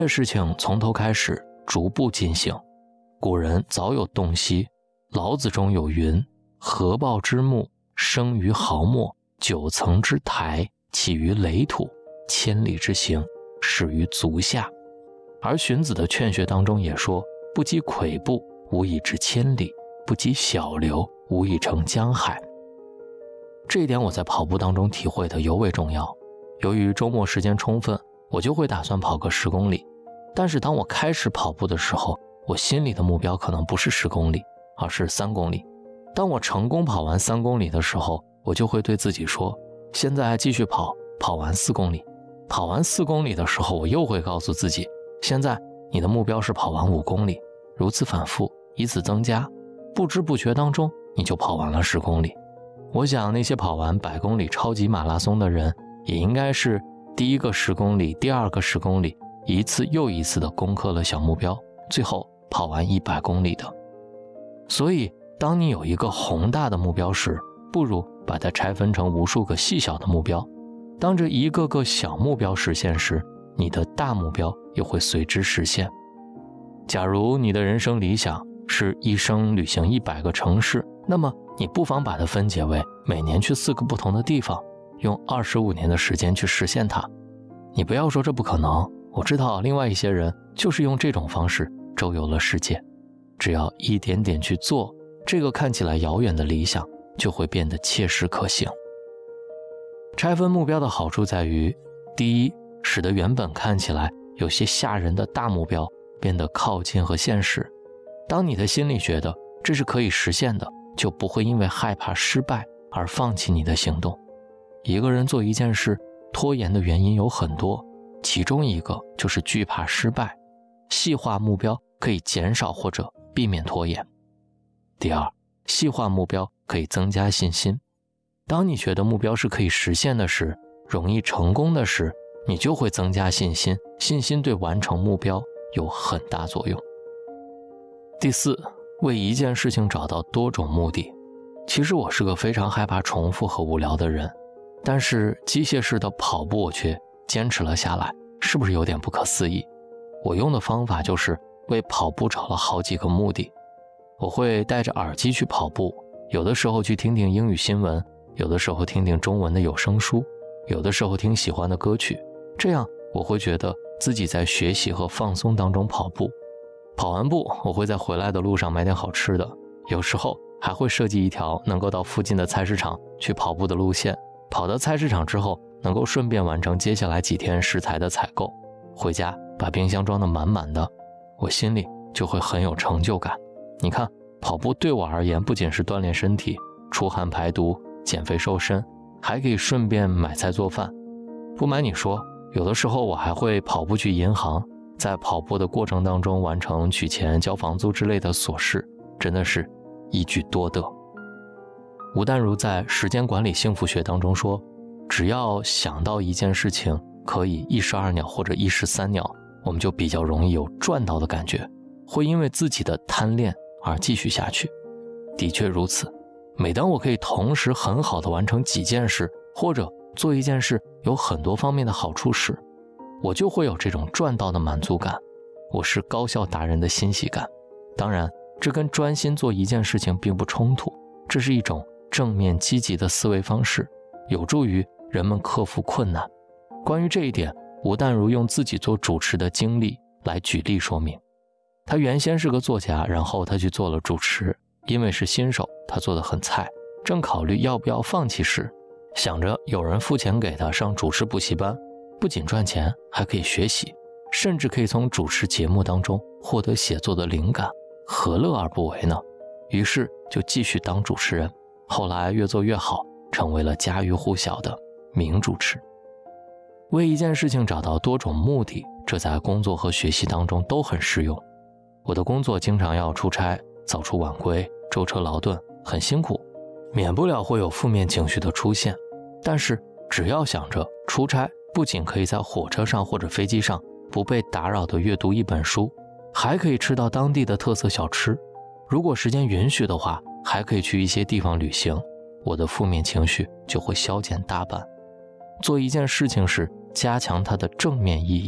这事情从头开始，逐步进行。古人早有洞悉，老子中有云：合抱之木，生于毫末，9层之台，起于垒土，千里之行，始于足下。而荀子的劝学当中也说：不积跬步，无以至千里；不积小流，无以成江海。这一点我在跑步当中体会的尤为重要。由于周末时间充分，我就会打算跑个10公里。但是当我开始跑步的时候，我心里的目标可能不是10公里，而是3公里。当我成功跑完3公里的时候，我就会对自己说：现在继续跑，跑完4公里。跑完4公里的时候，我又会告诉自己：现在你的目标是跑完5公里。如此反复，以此增加，不知不觉当中你就跑完了10公里。我想那些跑完100公里超级马拉松的人，也应该是第一个10公里，第二个10公里，一次又一次地攻克了小目标，最后跑完100公里的。所以当你有一个宏大的目标时，不如把它拆分成无数个细小的目标。当这一个个小目标实现时，你的大目标也会随之实现。假如你的人生理想是一生旅行100个城市，那么你不妨把它分解为每年去4个不同的地方，用25年的时间去实现它。你不要说这不可能，我知道另外一些人就是用这种方式周游了世界。只要一点点去做，这个看起来遥远的理想就会变得切实可行。拆分目标的好处在于，第一，使得原本看起来有些吓人的大目标变得靠近和现实。当你的心里觉得这是可以实现的，就不会因为害怕失败而放弃你的行动。一个人做一件事拖延的原因有很多，其中一个就是惧怕失败。细化目标可以减少或者避免拖延。第二，细化目标可以增加信心。当你觉得目标是可以实现的时，容易成功的时，你就会增加信心，信心对完成目标有很大作用。第四，为一件事情找到多种目的。其实我是个非常害怕重复和无聊的人，但是机械式的跑步我却坚持了下来，是不是有点不可思议？我用的方法就是为跑步找了好几个目的。我会戴着耳机去跑步，有的时候去听听英语新闻，有的时候听听中文的有声书，有的时候听喜欢的歌曲。这样我会觉得自己在学习和放松当中跑步。跑完步，我会在回来的路上买点好吃的，有时候还会设计一条能够到附近的菜市场去跑步的路线。跑到菜市场之后，能够顺便完成接下来几天食材的采购，回家把冰箱装得满满的，我心里就会很有成就感。你看，跑步对我而言不仅是锻炼身体、出汗排毒、减肥瘦身，还可以顺便买菜做饭。不瞒你说，有的时候我还会跑步去银行，在跑步的过程当中完成取钱、交房租之类的琐事，真的是一举多得。吴淡如在《时间管理幸福学》当中说，只要想到一件事情可以一石二鸟或者一石三鸟，我们就比较容易有赚到的感觉，会因为自己的贪恋而继续下去。的确如此，每当我可以同时很好的完成几件事，或者做一件事有很多方面的好处时，我就会有这种赚到的满足感，我是高效达人的欣喜感。当然，这跟专心做一件事情并不冲突，这是一种正面积极的思维方式，有助于人们克服困难。关于这一点，吴淡如用自己做主持的经历来举例说明。他原先是个作家，然后他去做了主持，因为是新手，他做得很菜，正考虑要不要放弃时，想着有人付钱给他上主持补习班，不仅赚钱，还可以学习，甚至可以从主持节目当中获得写作的灵感，何乐而不为呢？于是就继续当主持人，后来越做越好，成为了家喻户晓的名主持。为一件事情找到多种目的，这在工作和学习当中都很适用。我的工作经常要出差，早出晚归，舟车劳顿，很辛苦，免不了会有负面情绪的出现。但是只要想着出差不仅可以在火车上或者飞机上不被打扰地阅读一本书，还可以吃到当地的特色小吃，如果时间允许的话，还可以去一些地方旅行，我的负面情绪就会消减大半。做一件事情时，加强它的正面意义，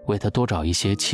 为他多找一些